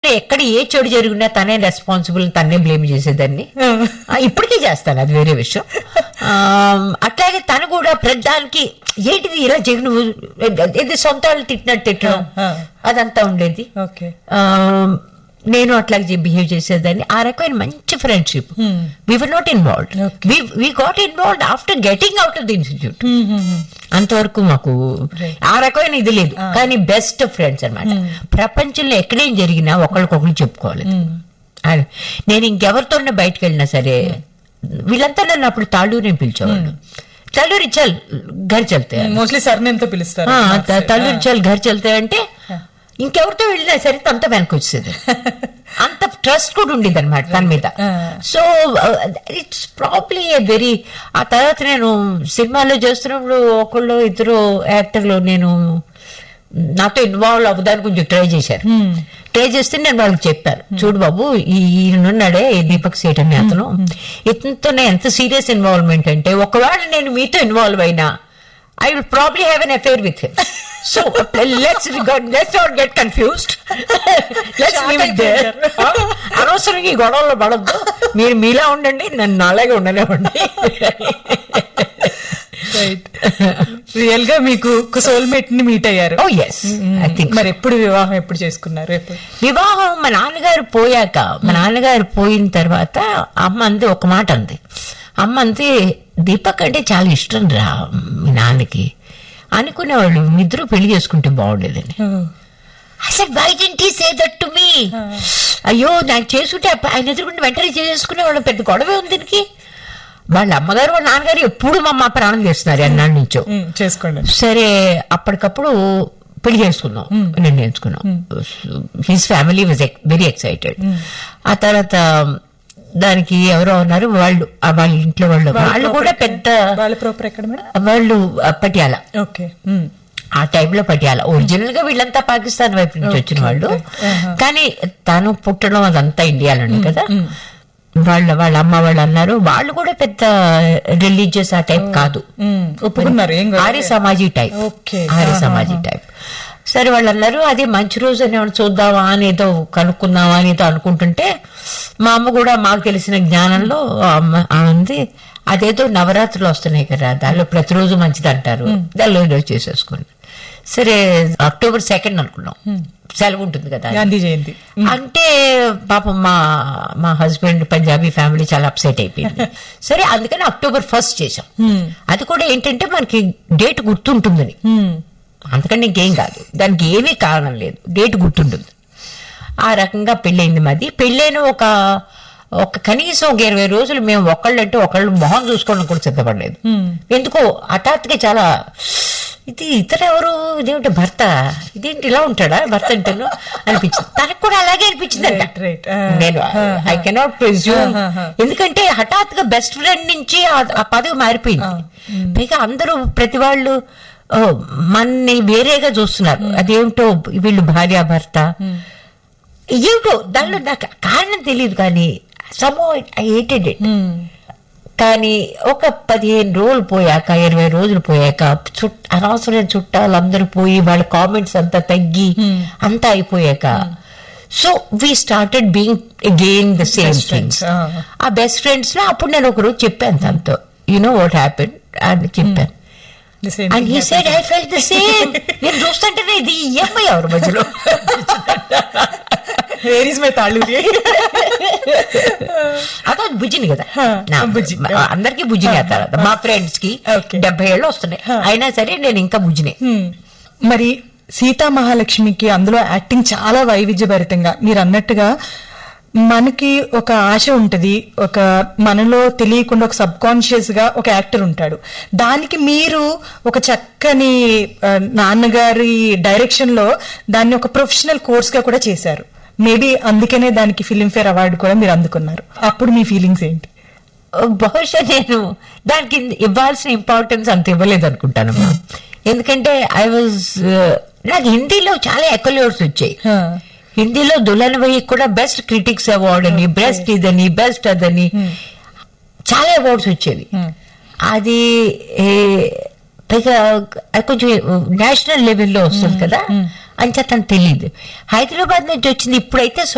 ఎక్కడ ఏ చెడు జరిగినా తనే రెస్పాన్సిబుల్, తనే బ్లేమ్ చేసేదాన్ని. ఇప్పటికీ చేస్తాను, అది వేరే విషయం. అట్లాగే తను కూడా ప్రతిదానికి ఏంటిది ఇలా జగన్ ఇది సొంత వాళ్ళు తిట్టడం అదంతా ఉండేది. నేను అట్లాగే బిహేవ్ చేసేదాన్ని. ఆ రకమైన మంచి friendship. We were not involved, we got involved after getting out of the institute. అంతవరకు మాకు ఆ రకమైన ఇది లేదు, కానీ బెస్ట్ ఫ్రెండ్స్ అనమాట. ప్రపంచంలో ఎక్కడేం జరిగినా ఒకరికొకరు చెప్పుకోవాలి. నేను ఇంకెవరితో బయటకు వెళ్ళినా సరే వీళ్ళంతా నన్ను అప్పుడు తాళ్ళూరు పిలిచేవాళ్ళు. తల్లూరి చల్ ఘర్ చల్తే, మోస్ట్లీ సర్నేమ్తో పిలుస్తారు. తల్లూరి చల్ ఘర్ చల్తే అంటే ఇంకెవరితో వెళ్ళినా సరే తనతో వెనక్కి వచ్చేది. అంత ట్రస్ట్ కూడా ఉండేది అనమాట తన మీద. So it's probably a very. ఆ తర్వాత నేను సినిమాలో చేస్తున్నప్పుడు ఒకళ్ళు ఇద్దరు యాక్టర్లు నేను నాతో ఇన్వాల్వ్ అవ్వడానికి కొంచెం ట్రై చేశారు. ట్రై చేస్తే నేను వాళ్ళకి చెప్పాను, చూడు బాబు ఈయనున్నాడే దీపక్ సేఠ్ అనే అతను, ఇతనితో ఎంత సీరియస్ ఇన్వాల్వ్మెంట్ అంటే ఒకవేళ నేను మీతో ఇన్వాల్వ్ అయినా I will probably have an affair with him. So let's not get confused. Let's leave it there. అనవసరంగా ఈ గొడవల్లో పడద్దు, మీరు మీలా ఉండండి, నన్ను అలాగే ఉండనివ్వండి. రియల్ గా మీకు సోల్మేట్ ని మీట్ అయ్యారు. Oh yes, I think. మరి ఎప్పుడు వివాహం ఎప్పుడు చేసుకున్నారు? వివాహం మా నాన్నగారు పోయాక, మా నాన్నగారు పోయిన తర్వాత అమ్మ అంది ఒక మాట అంది. అమ్మ అంతే, దీపక్ అంటే చాలా ఇష్టం రా మీ నాన్నకి అనుకునేవాళ్ళు, మీ ఇద్దరు పెళ్లి చేసుకుంటే బాగుండేదని. అసలు why didn't he say that to me? అయ్యో నాకు చేసుకుంటే ఆయన ఎదురుకుంటే వెంటనే చేసుకునేవాళ్ళు, పెద్ద గొడవే ఉంది దీనికి. వాళ్ళ అమ్మగారు వాళ్ళ నాన్నగారు ఎప్పుడు మా అమ్మ ప్రాణం చేస్తున్నారు ఎన్నాళ్ళ నుంచో. చేసుకోండి సరే అప్పటికప్పుడు పెళ్లి చేసుకున్నాం, నిర్ణయించుకున్నాం. His family was very excited. ఆ తర్వాత దానికి ఎవరో ఉన్నారు వాళ్ళు, వాళ్ళ ఇంట్లో వాళ్ళు కూడా పెద్ద వాళ్ళు పటియాల. ఆ టైంలో పటియాల ఒరిజినల్ గా వీళ్ళంతా పాకిస్తాన్ వైపు నుంచి వచ్చిన వాళ్ళు, కానీ తను పుట్టడం అదంతా ఇండియాలోనే కదా. వాళ్ళ అమ్మ వాళ్ళు అన్నారు, వాళ్ళు కూడా పెద్ద రిలీజియస్ ఆ టైప్ కాదు, ఆర్య సమాజీ టైప్. సరే వాళ్ళు అన్నారు అదే మంచి రోజు అని చూద్దామా అనేదో కనుక్కుందామా అనేదో అనుకుంటుంటే మా అమ్మ కూడా మాకు తెలిసిన జ్ఞానంలో అంది, అదేదో నవరాత్రులు వస్తున్నాయి కదా దానిలో ప్రతిరోజు మంచిది అంటారు, దానిలో చేసేసుకోండి. సరే అక్టోబర్ 2 అనుకున్నాం, సెలవు ఉంటుంది కదా గాంధీ జయంతి అంటే. పాపం మా హస్బెండ్ పంజాబీ ఫ్యామిలీ చాలా అప్సెట్ అయిపోయింది. సరే అందుకని అక్టోబర్ 1 చేసాం. అది కూడా ఏంటంటే మనకి డేట్ గుర్తుంటుందని, అంతకంటే ఇంకేం కాదు, దానికి ఏమీ కారణం లేదు, డేట్ గుర్తుంటుంది. ఆ రకంగా పెళ్ళైంది మాది. పెళ్ళైన ఒక కనీసం 20 రోజులు మేము ఒకళ్ళంటే ఒకళ్ళు మొహం చూసుకోవడం కూడా సిద్ధపడలేదు. ఎందుకో హఠాత్తుగా చాలా ఇది ఇతరెవరు, ఇదేమిటి భర్త, ఇదేంటి ఇలా ఉంటాడా భర్త అంటేను అనిపించింది. తనకు కూడా అలాగే అనిపించింది. నేను ఐ కెనాట్ ప్రిజ్యూమ్, ఎందుకంటే హఠాత్తుగా బెస్ట్ ఫ్రెండ్ నుంచి ఆ పదవి మారిపోయింది. పైగా అందరూ ప్రతి వాళ్ళు మన్ని వేరేగా చూస్తున్నారు. అదేమిటో వీళ్ళు భార్య భర్త ఏమిటో, దానిలో నాకు కారణం తెలియదు, కానీ somehow I hated it. కానీ ఒక 15 రోజులు పోయాక, 20 రోజులు పోయాక అనవసరమైన చుట్టాలు అందరూ పోయి వాళ్ళ కామెంట్స్ అంతా తగ్గి అంతా అయిపోయాక, so we started being again the same things. ఆ బెస్ట్ ఫ్రెండ్స్ లో అప్పుడు నేను ఒకరోజు చెప్పాను తనతో, యు నో వాట్ హ్యాపెన్ అని చెప్పాను. And he said, I felt the same. నేను చూస్తుంటేనే ఇది ఈ అమ్మాయి ఎవరు మధ్యలో, అదో బుజ్జిని కదా, అందరికి బుజ్జిని. ఆ తర్వాత మా ఫ్రెండ్స్ కి 70 ఏళ్ళు వస్తున్నాయి, అయినా సరే నేను ఇంకా బుజ్జినే. మరి సీతా మహాలక్ష్మికి అందులో యాక్టింగ్ చాలా వైవిధ్యభరితంగా, మీరు అన్నట్టుగా మనకి ఒక ఆశ ఉంటది, ఒక మనలో తెలియకుండా ఒక సబ్ కాన్షియస్ గా ఒక యాక్టర్ ఉంటాడు. దానికి మీరు ఒక చక్కని నాన్నగారి డైరెక్షన్ లో దాన్ని ఒక ప్రొఫెషనల్ కోర్స్ గా కూడా చేశారు. మేబీ అందుకనే దానికి ఫిల్మ్ఫేర్ అవార్డు కూడా మీరు అందుకున్నారు. అప్పుడు మీ ఫీలింగ్స్ ఏంటి? బహుశా నేను దానికి ఇవ్వాల్సిన ఇంపార్టెన్స్ అంత ఇవ్వలేదు అనుకుంటాను. ఎందుకంటే నాకు హిందీలో చాలా ఎకల్యూర్స్ వచ్చాయి. హిందీలో దుల్హన్ భాయ్ కూడా బెస్ట్ క్రిటిక్స్ అవార్డ్ అని, బెస్ట్ ఇదని, బెస్ట్ అదని చాలా అవార్డ్స్ వచ్చేవి. అది పైగా కొంచెం నేషనల్ లెవెల్లో వస్తుంది కదా, అని తనకు తెలియదు. హైదరాబాద్ నుంచి వచ్చింది. ఇప్పుడైతే